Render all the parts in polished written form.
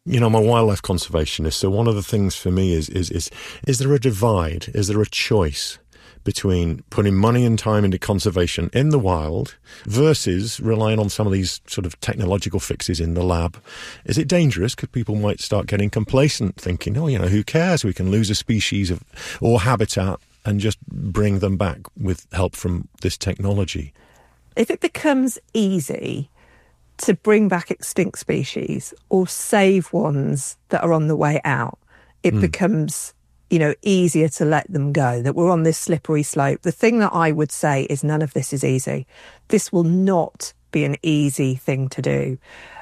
I'm a wildlife conservationist, so one of the things for me is there a divide? Is there a choice between putting money and time into conservation in the wild versus relying on some of these sort of technological fixes in the lab? Is it dangerous? Because people might start getting complacent, thinking, who cares? We can lose a species or habitat and just bring them back with help from this technology. If it becomes easy to bring back extinct species or save ones that are on the way out, it becomes easier to let them go, that we're on this slippery slope. The thing that I would say is none of this is easy. This will not be an easy thing to do.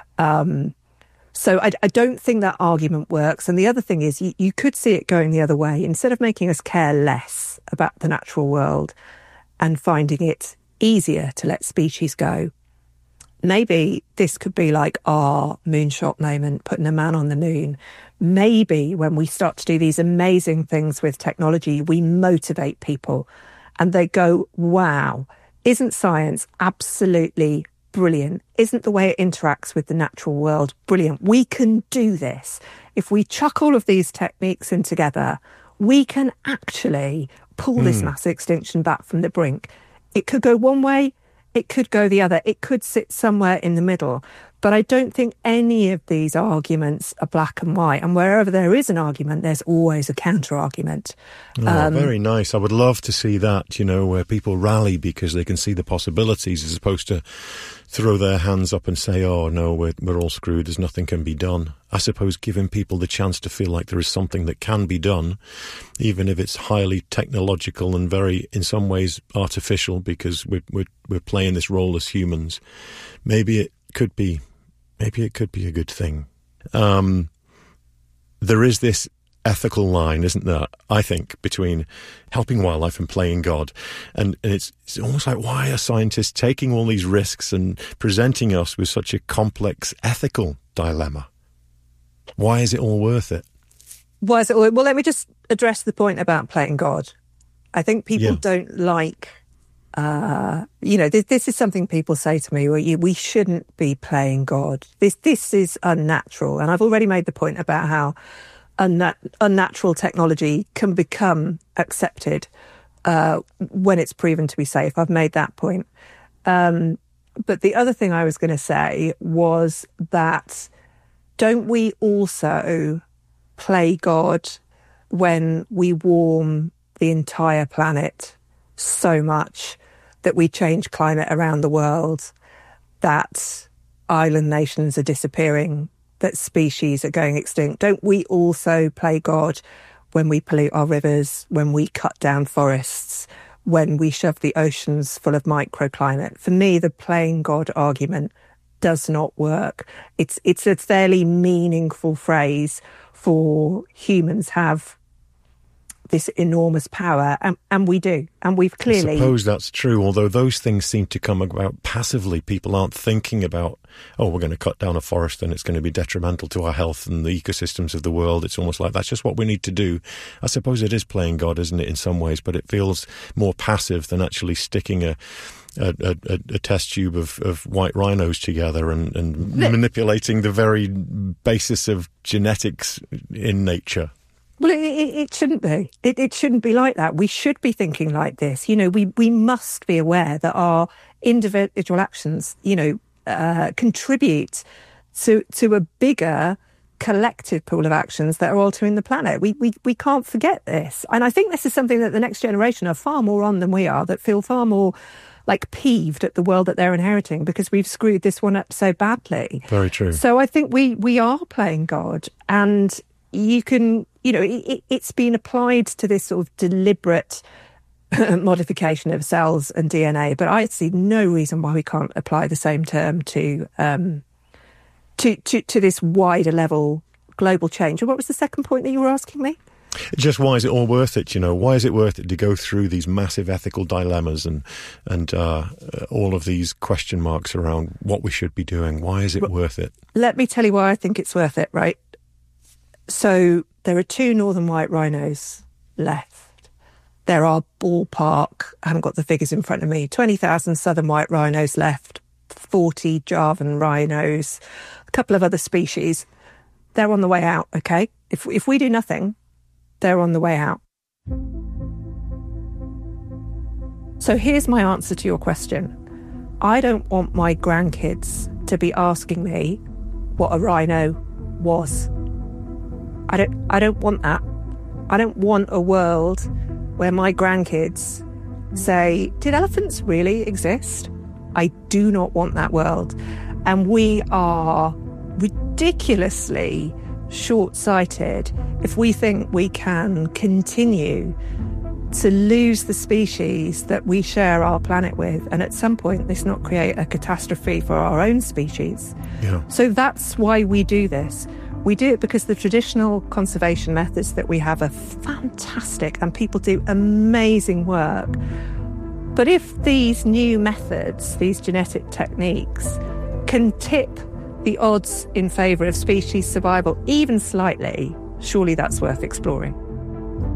So I don't think that argument works. And the other thing is you could see it going the other way. Instead of making us care less about the natural world and finding it easier to let species go, maybe this could be like our moonshot moment, putting a man on the moon. Maybe when we start to do these amazing things with technology, we motivate people and they go, wow, isn't science absolutely brilliant? Isn't the way it interacts with the natural world brilliant? We can do this. If we chuck all of these techniques in together, we can actually pull this mass extinction back from the brink. It could go one way, it could go the other. It could sit somewhere in the middle. But I don't think any of these arguments are black and white. And wherever there is an argument, there's always a counter-argument. Very nice. I would love to see that, where people rally because they can see the possibilities as opposed to throw their hands up and say, oh, no, we're all screwed. There's nothing can be done. I suppose giving people the chance to feel like there is something that can be done, even if it's highly technological and very, in some ways, artificial because we're playing this role as humans. Maybe it could be a good thing. There is this ethical line, isn't there, I think, between helping wildlife and playing God. And it's almost like, why are scientists taking all these risks and presenting us with such a complex ethical dilemma? Why is it all worth it? Why is it all? Well, let me just address the point about playing God. I think people don't like... this is something people say to me, we shouldn't be playing God. This is unnatural. And I've already made the point about how unnatural technology can become accepted when it's proven to be safe. I've made that point. But the other thing I was going to say was that don't we also play God when we warm the entire planet so much that we change climate around the world, that island nations are disappearing, that species are going extinct? Don't we also play God when we pollute our rivers, when we cut down forests, when we shove the oceans full of microclimate? For me, the playing God argument does not work. It's a fairly meaningful phrase for humans have this enormous power, and we do. And we've clearly... I suppose that's true, although those things seem to come about passively. People aren't thinking about, we're going to cut down a forest and it's going to be detrimental to our health and the ecosystems of the world. It's almost like that's just what we need to do. I suppose it is playing God, isn't it, in some ways, but it feels more passive than actually sticking a test tube of white rhinos together and manipulating the very basis of genetics in nature. Well, it shouldn't be. It shouldn't be like that. We should be thinking like this. We must be aware that our individual actions, contribute to a bigger collective pool of actions that are altering the planet. We can't forget this. And I think this is something that the next generation are far more on than we are, that feel far more peeved at the world that they're inheriting because we've screwed this one up so badly. Very true. So I think we are playing God, and you can... it's been applied to this sort of deliberate modification of cells and DNA, but I see no reason why we can't apply the same term to this wider level global change. And what was the second point that you were asking me? Just why is it all worth it? Why is it worth it to go through these massive ethical dilemmas and all of these question marks around what we should be doing? Why is it worth it? Let me tell you why I think it's worth it, right? So there are 2 northern white rhinos left. There are ballpark, I haven't got the figures in front of me, 20,000 southern white rhinos left, 40 Javan rhinos, a couple of other species. they're on the way out, okay? If we do nothing, they're on the way out. So here's my answer to your question. I don't want my grandkids to be asking me what a rhino was. I don't want that. I don't want a world where my grandkids say, did elephants really exist? I do not want that world. And we are ridiculously short-sighted if we think we can continue to lose the species that we share our planet with, and at some point this not create a catastrophe for our own species. Yeah. So that's why we do this. We do it because the traditional conservation methods that we have are fantastic and people do amazing work. But if these new methods, these genetic techniques, can tip the odds in favour of species survival even slightly, surely that's worth exploring.